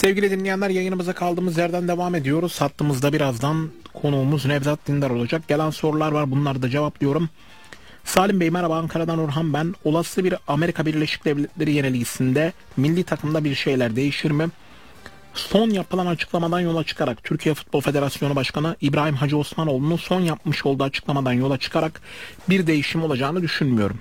Sevgili dinleyenler, yayınımıza kaldığımız yerden devam ediyoruz. Hattımızda birazdan konuğumuz Nevzat Dindar olacak. Gelen sorular var, bunları da cevaplıyorum. Salim Bey merhaba, Ankara'dan Orhan ben. Olası bir Amerika Birleşik Devletleri yenilgisinde milli takımda bir şeyler değişir mi? Son yapılan açıklamadan yola çıkarak Türkiye Futbol Federasyonu Başkanı İbrahim Hacı Osmanoğlu'nun son yapmış olduğu açıklamadan yola çıkarak bir değişim olacağını düşünmüyorum.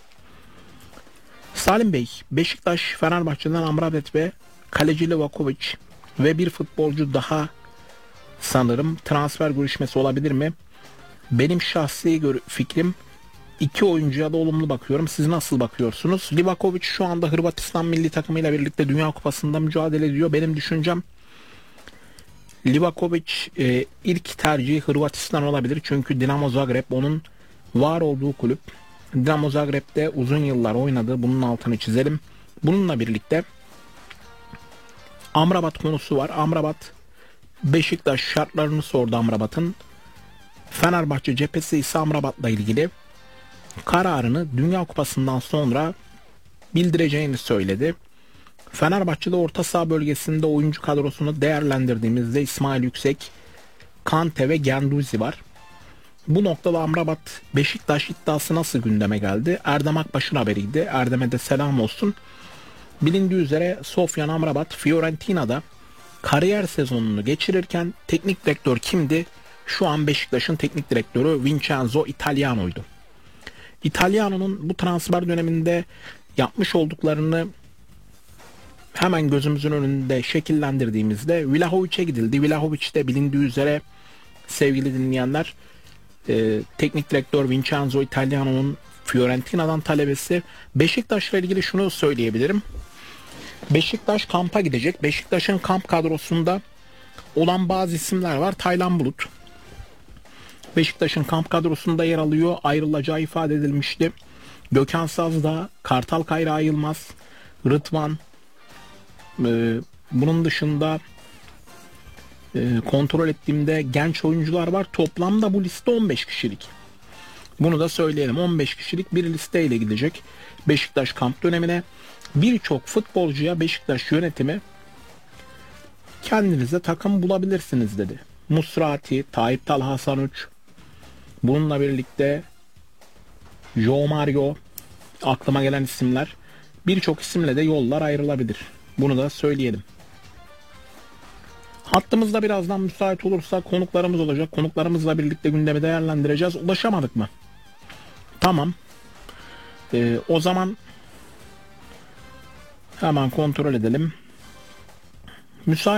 Salim Bey, Beşiktaş Fenerbahçe'den Amrabat ve kaleci Livakovic ve bir futbolcu daha sanırım transfer görüşmesi olabilir mi? Benim şahsi fikrim, iki oyuncuya da olumlu bakıyorum. Siz nasıl bakıyorsunuz? Livakovic şu anda Hırvatistan milli takımıyla birlikte Dünya Kupası'nda mücadele ediyor. Benim düşüncem Livakovic ilk tercihi Hırvatistan olabilir. Çünkü Dinamo Zagreb onun var olduğu kulüp. Dinamo Zagreb'de uzun yıllar oynadı. Bunun altını çizelim. Bununla birlikte Amrabat konusu var. Amrabat, Beşiktaş şartlarını sordu Amrabat'ın. Fenerbahçe cephesi ise Amrabat'la ilgili kararını Dünya Kupası'ndan sonra bildireceğini söyledi. Fenerbahçe'de orta saha bölgesinde oyuncu kadrosunu değerlendirdiğimizde İsmail Yüksek, Kante ve Guendouzi var. Bu noktada Amrabat Beşiktaş iddiası nasıl gündeme geldi? Erdem Akbaş'ın haberiydi. Erdem'e de selam olsun. Bilindiği üzere Sofyan Amrabat Fiorentina'da kariyer sezonunu geçirirken teknik direktör kimdi? Şu an Beşiktaş'ın teknik direktörü Vincenzo Italiano'ydu. Italiano'nun bu transfer döneminde yapmış olduklarını hemen gözümüzün önünde şekillendirdiğimizde Vlahovic'e gidildi. Vlahovic de bilindiği üzere sevgili dinleyenler teknik direktör Vincenzo Italiano'nun Fiorentina'dan talebesi. Beşiktaş'la ilgili şunu söyleyebilirim. Beşiktaş kampa gidecek. Beşiktaş'ın kamp kadrosunda olan bazı isimler var. Taylan Bulut Beşiktaş'ın kamp kadrosunda yer alıyor. Ayrılacağı ifade edilmişti. Gökhan Sazdağ, Kartal Kayra Yılmaz, Rıdvan, bunun dışında kontrol ettiğimde genç oyuncular var. Toplamda bu liste 15 kişilik. Bunu da söyleyelim. 15 kişilik bir listeyle gidecek Beşiktaş kamp dönemine. Birçok futbolcuya Beşiktaş yönetimi kendinize takım bulabilirsiniz dedi. Musrati, Tayyip Talha Sanuç, bununla birlikte Joe Mario, aklıma gelen isimler, birçok isimle de yollar ayrılabilir. Bunu da söyleyelim. Hattımızda birazdan müsait olursa konuklarımız olacak. Konuklarımızla birlikte gündemi değerlendireceğiz. Ulaşamadık mı? Tamam. O zaman hemen kontrol edelim. Müsait